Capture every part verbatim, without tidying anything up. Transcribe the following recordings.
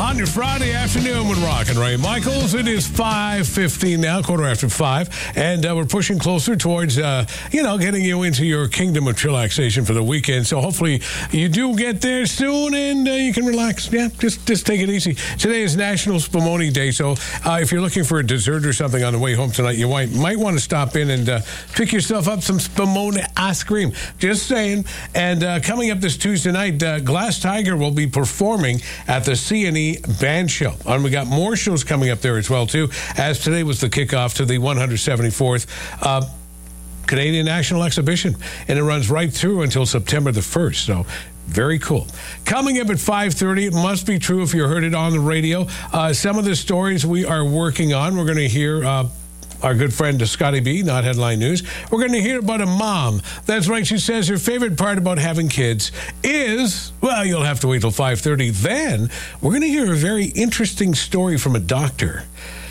On your Friday afternoon with Rock and Ray Michaels. It is five fifteen now, quarter after five, and uh, we're pushing closer towards, uh, you know, getting you into your kingdom of chillaxation for the weekend. So hopefully you do get there soon and uh, you can relax. Yeah, just just take it easy. Today is National Spumoni Day, so uh, if you're looking for a dessert or something on the way home tonight, you might, might want to stop in and uh, pick yourself up some Spumoni ice cream. Just saying. And uh, coming up this Tuesday night, uh, Glass Tiger will be performing at the C and E Band Show. And we got more shows coming up there as well, too, as today was the kickoff to the one hundred seventy-fourth uh, Canadian National Exhibition. And it runs right through until September the first. So very cool. Coming up at five thirty, it must be true if you heard it on the radio. Uh, some of the stories we are working on, we're going to hear... Uh, our good friend Scotty B, not Headline News. We're going to hear about a mom. That's right, she says her favorite part about having kids is, well, you'll have to wait till five thirty. Then we're going to hear a very interesting story from a doctor.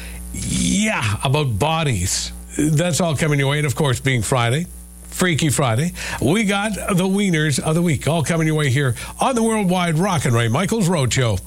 Yeah, about bodies. That's all coming your way. And, of course, being Friday, Freaky Friday, we got the Wieners of the Week, all coming your way here on the Worldwide Rock and Ray Michaels Roadshow.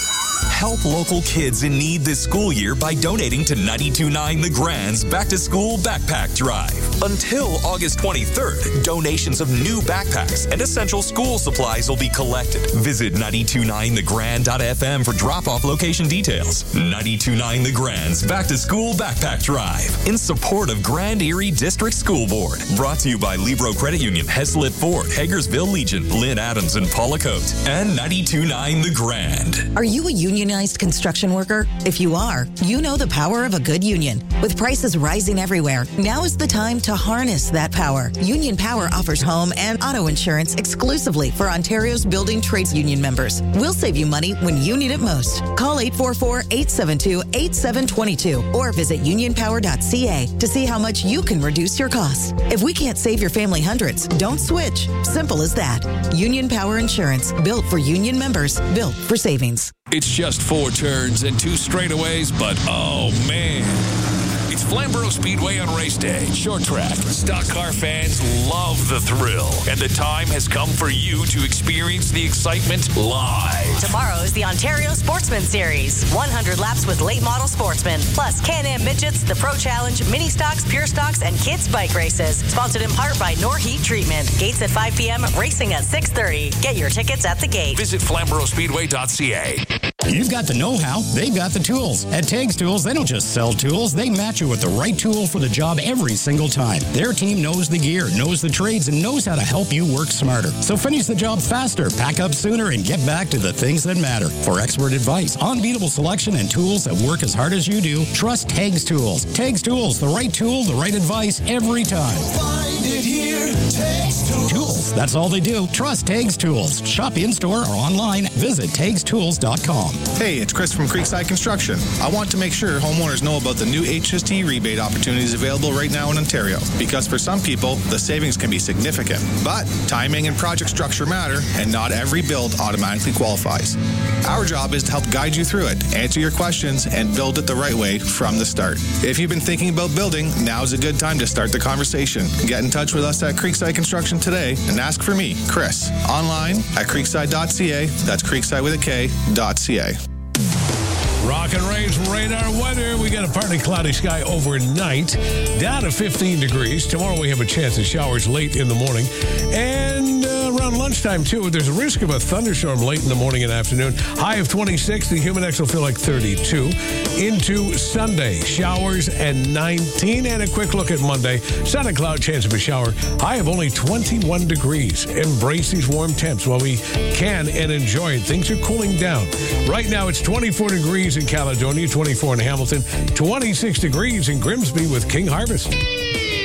Help local kids in need this school year by donating to ninety-two point nine The Grand's Back to School Backpack Drive. Until August twenty-third, donations of new backpacks and essential school supplies will be collected. Visit ninety-two point nine the grand dot f m for drop-off location details. ninety-two point nine The Grand's Back to School Backpack Drive in support of Grand Erie District School Board. Brought to you by Libro Credit Union, Heslett Ford, Hagersville Legion, Lynn Adams, and Paula Coate, and ninety-two point nine The Grand. Are you a unionized construction worker? If you are, you know the power of a good union. With prices rising everywhere, now is the time to harness that power. Union Power offers home and auto insurance exclusively for Ontario's building trades union members. We'll save you money when you need it most. Call eight four four, eight seven two, eight seven two two or visit union power dot c a to see how much you can reduce your costs. If we can't save your family hundreds, don't switch. Simple as that. Union Power Insurance, built for union members, built for savings. It's just four turns and two straightaways, but oh man. It's Flamborough Speedway on race day. Short track. Stock car fans love the thrill. And the time has come for you to experience the excitement live. Tomorrow is the Ontario Sportsman Series. one hundred laps with late model sportsmen. Plus Can-Am Midgets, the Pro Challenge, Mini Stocks, Pure Stocks, and Kids Bike Races. Sponsored in part by Norheat Treatment. Gates at five p.m., racing at six thirty. Get your tickets at the gate. Visit flamborough speedway dot c a. You've got the know-how, they've got the tools. At Tags Tools, they don't just sell tools, they match you with the right tool for the job every single time. Their team knows the gear, knows the trades, and knows how to help you work smarter. So finish the job faster, pack up sooner, and get back to the things that matter. For expert advice, unbeatable selection, and tools that work as hard as you do, trust Tags Tools. Tags Tools, the right tool, the right advice, every time. Find it here, Tags Tools. Tools, that's all they do. Trust Tags Tools. Shop in-store or online. Visit tags tools dot com. Hey, it's Chris from Creekside Construction. I want to make sure homeowners know about the new H S T rebate opportunities available right now in Ontario, because for some people, the savings can be significant. But timing and project structure matter, and not every build automatically qualifies. Our job is to help guide you through it, answer your questions, and build it the right way from the start. If you've been thinking about building, now's a good time to start the conversation. Get in touch with us at Creekside Construction today and ask for me, Chris, online at creekside dot c a. That's creekside with a K, dot C A. Rock and Ray's radar weather. We got a partly cloudy sky overnight, down to fifteen degrees. Tomorrow we have a chance of showers late in the morning. And uh, around lunchtime, too, there's a risk of a thunderstorm late in the morning and afternoon. High of twenty-six. The Humidex will feel like thirty-two. Into Sunday, showers and nineteen. And a quick look at Monday. Sun and cloud, chance of a shower. High of only twenty-one degrees. Embrace these warm temps while we can and enjoy it. Things are cooling down. Right now, it's twenty-four degrees in Caledonia, twenty-four in Hamilton, twenty-six degrees in Grimsby with King Harvest.